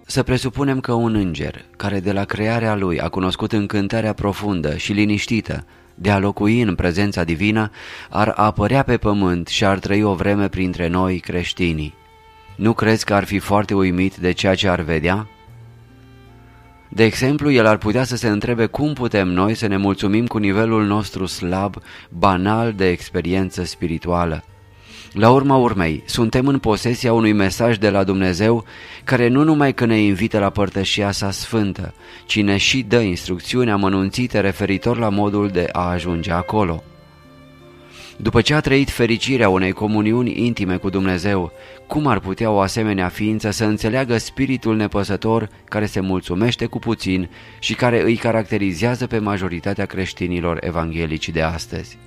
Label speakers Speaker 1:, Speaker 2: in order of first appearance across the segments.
Speaker 1: Să presupunem că un înger, care de la crearea lui a cunoscut încântarea profundă și liniștită de a locui în prezența divină, ar apărea pe pământ și ar trăi o vreme printre noi creștinii. Nu crezi că ar fi foarte uimit de ceea ce ar vedea? De exemplu, el ar putea să se întrebe cum putem noi să ne mulțumim cu nivelul nostru slab, banal de experiență spirituală. La urma urmei, suntem în posesia unui mesaj de la Dumnezeu care nu numai că ne invită la părtășia sa sfântă, ci ne și dă instrucțiuni amănunțite referitor la modul de a ajunge acolo. După ce a trăit fericirea unei comuniuni intime cu Dumnezeu, cum ar putea o asemenea ființă să înțeleagă spiritul nepăsător care se mulțumește cu puțin și care îi caracterizează pe majoritatea creștinilor evanghelici de astăzi?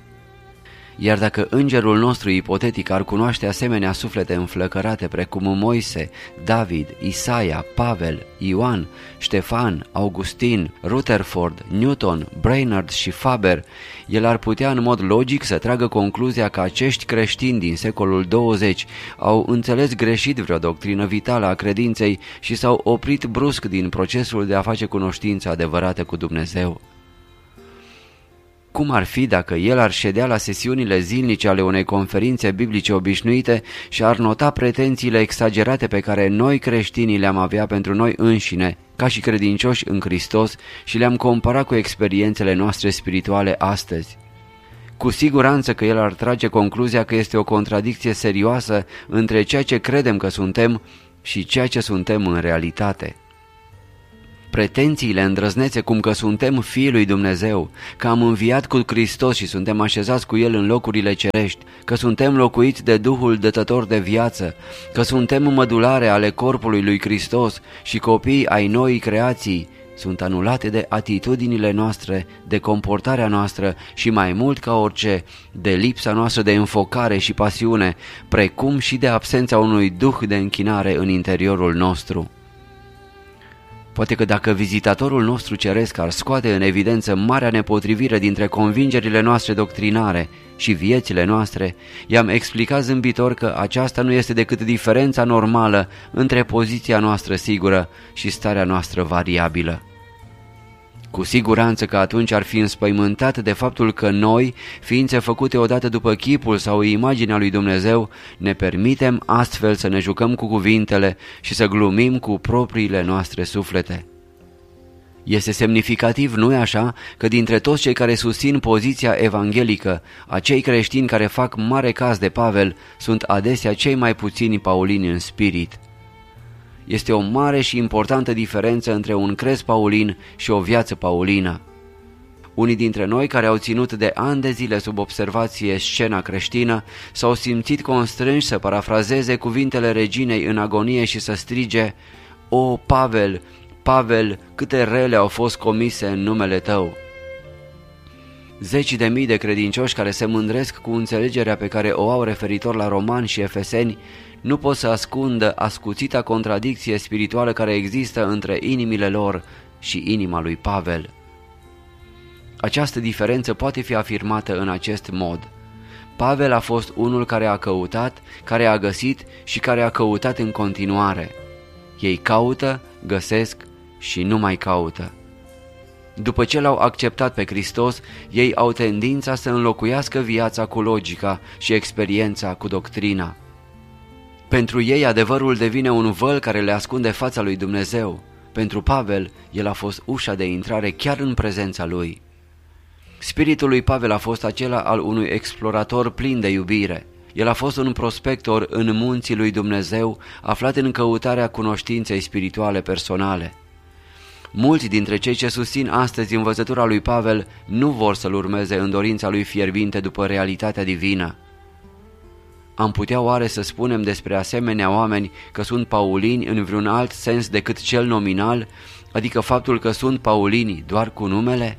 Speaker 1: Iar dacă îngerul nostru ipotetic ar cunoaște asemenea suflete înflăcărate precum Moise, David, Isaia, Pavel, Ioan, Ștefan, Augustin, Rutherford, Newton, Brainerd și Faber, el ar putea în mod logic să tragă concluzia că acești creștini din secolul 20 au înțeles greșit vreo doctrină vitală a credinței și s-au oprit brusc din procesul de a face cunoștință adevărată cu Dumnezeu. Cum ar fi dacă el ar ședea la sesiunile zilnice ale unei conferințe biblice obișnuite și ar nota pretențiile exagerate pe care noi creștinii le-am avea pentru noi înșine, ca și credincioși în Hristos, și le-am compara cu experiențele noastre spirituale astăzi? Cu siguranță că el ar trage concluzia că este o contradicție serioasă între ceea ce credem că suntem și ceea ce suntem în realitate. Pretențiile îndrăznețe cum că suntem fiii lui Dumnezeu, că am înviat cu Hristos și suntem așezați cu El în locurile cerești, că suntem locuiți de Duhul dătător de viață, că suntem mădulare ale corpului lui Hristos și copii ai noii creații, sunt anulate de atitudinile noastre, de comportarea noastră și mai mult ca orice, de lipsa noastră de înfocare și pasiune, precum și de absența unui duh de închinare în interiorul nostru. Poate că dacă vizitatorul nostru ceresc ar scoate în evidență marea nepotrivire dintre convingerile noastre doctrinare și viețile noastre, i-am explicat zâmbitor că aceasta nu este decât diferența normală între poziția noastră sigură și starea noastră variabilă. Cu siguranță că atunci ar fi înspăimântat de faptul că noi, ființe făcute odată după chipul sau imaginea lui Dumnezeu, ne permitem astfel să ne jucăm cu cuvintele și să glumim cu propriile noastre suflete. Este semnificativ, nu-i așa, că dintre toți cei care susțin poziția evanghelică, acei creștini care fac mare caz de Pavel sunt adesea cei mai puțini paulini în spirit. Este o mare și importantă diferență între un crez paulin și o viață paulină. Unii dintre noi care au ținut de ani de zile sub observație scena creștină s-au simțit constrânși să parafrazeze cuvintele reginei în agonie și să strige: "O, Pavel, Pavel, câte rele au fost comise în numele tău!" Zeci de mii de credincioși care se mândresc cu înțelegerea pe care o au referitor la romani și efeseni nu pot să ascundă ascuțita contradicție spirituală care există între inimile lor și inima lui Pavel. Această diferență poate fi afirmată în acest mod: Pavel a fost unul care a căutat, care a găsit și care a căutat în continuare. Ei caută, găsesc și nu mai caută. După ce l-au acceptat pe Hristos, ei au tendința să înlocuiască viața cu logica și experiența cu doctrina. Pentru ei adevărul devine un văl care le ascunde fața lui Dumnezeu. Pentru Pavel, el a fost ușa de intrare chiar în prezența lui. Spiritul lui Pavel a fost acela al unui explorator plin de iubire. El a fost un prospector în munții lui Dumnezeu, aflat în căutarea cunoștinței spirituale personale. Mulți dintre cei ce susțin astăzi învățătura lui Pavel nu vor să-l urmeze în dorința lui fierbinte după realitatea divină. Am putea oare să spunem despre asemenea oameni că sunt paulini în vreun alt sens decât cel nominal, adică faptul că sunt paulini doar cu numele?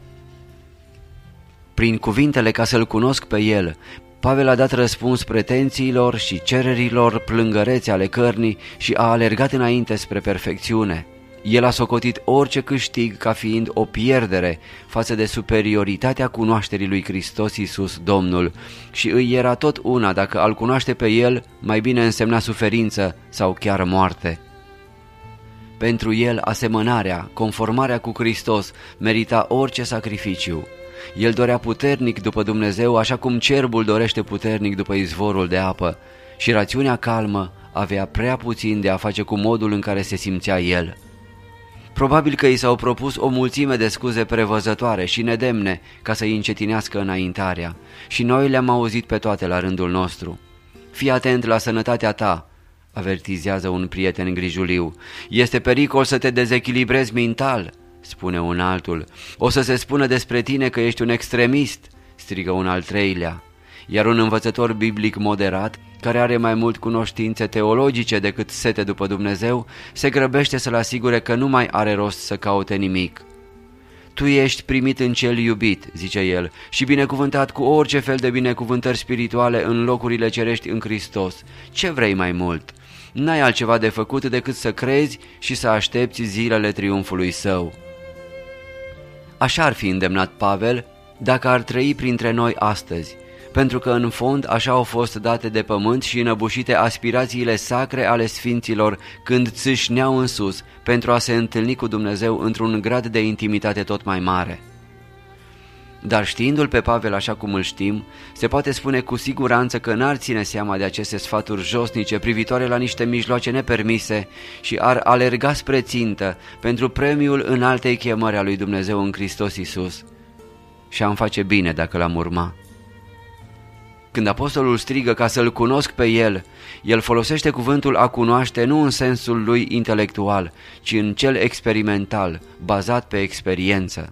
Speaker 1: Prin cuvintele "ca să-l cunosc pe el", Pavel a dat răspuns pretențiilor și cererilor plângărețe ale cărnii și a alergat înainte spre perfecțiune. El a socotit orice câștig ca fiind o pierdere față de superioritatea cunoașterii lui Hristos Iisus Domnul și îi era tot una dacă a-L cunoaște pe El mai bine însemna suferință sau chiar moarte. Pentru el, asemănarea, conformarea cu Hristos, merita orice sacrificiu. El dorea puternic după Dumnezeu, așa cum cerbul dorește puternic după izvorul de apă, și rațiunea calmă avea prea puțin de a face cu modul în care se simțea el. Probabil că i s-au propus o mulțime de scuze prevăzătoare și nedemne ca să-i încetinească înaintarea, și noi le-am auzit pe toate la rândul nostru. Fii atent la sănătatea ta, avertizează un prieten grijuliu. Este pericol să te dezechilibrezi mental, spune un altul. O să se spună despre tine că ești un extremist, strigă un al treilea. Iar un învățător biblic moderat, care are mai mult cunoștințe teologice decât sete după Dumnezeu, se grăbește să-l asigure că nu mai are rost să caute nimic. Tu ești primit în cel iubit, zice el, și binecuvântat cu orice fel de binecuvântări spirituale în locurile cerești în Hristos. Ce vrei mai mult? N-ai altceva de făcut decât să crezi și să aștepți zilele triumfului său. Așa ar fi îndemnat Pavel dacă ar trăi printre noi astăzi, pentru că în fond așa au fost date de pământ și înăbușite aspirațiile sacre ale sfinților când țâșneau în sus pentru a se întâlni cu Dumnezeu într-un grad de intimitate tot mai mare. Dar știindu-l pe Pavel așa cum îl știm, se poate spune cu siguranță că n-ar ține seama de aceste sfaturi josnice privitoare la niște mijloace nepermise și ar alerga spre țintă pentru premiul înaltei chemări a lui Dumnezeu în Hristos Iisus. Și am face bine dacă l-am urma. Când apostolul strigă ca să-l cunosc pe el folosește cuvântul a cunoaște nu în sensul lui intelectual, ci în cel experimental, bazat pe experiență.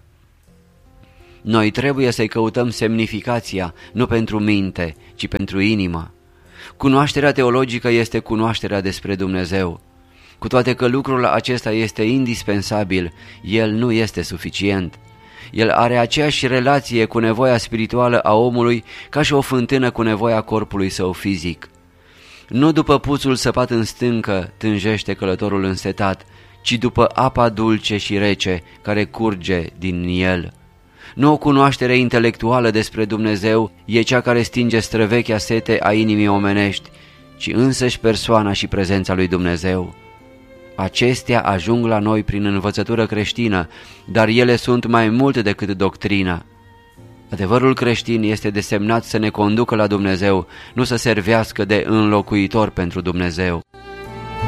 Speaker 1: Noi trebuie să-i căutăm semnificația, nu pentru minte, ci pentru inimă. Cunoașterea teologică este cunoașterea despre Dumnezeu. Cu toate că lucrul acesta este indispensabil, el nu este suficient. El are aceeași relație cu nevoia spirituală a omului ca și o fântână cu nevoia corpului său fizic. Nu după puțul săpat în stâncă tânjește călătorul însetat, ci după apa dulce și rece care curge din el. Nu o cunoaștere intelectuală despre Dumnezeu e cea care stinge străvechea sete a inimii omenești, ci însăși persoana și prezența lui Dumnezeu. Acestea ajung la noi prin învățătură creștină, dar ele sunt mai mult decât doctrină. Adevărul creștin este desemnat să ne conducă la Dumnezeu, nu să servească de înlocuitor pentru Dumnezeu.